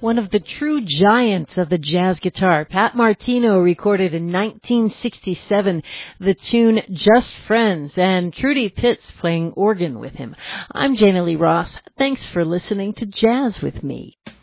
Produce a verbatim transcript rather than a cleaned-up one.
one of the true giants of the jazz guitar. Pat Martino recorded in nineteen sixty-seven the tune Just Friends, and Trudy Pitts playing organ with him. I'm Jana Lee Ross. Thanks for listening to Jazz with Me.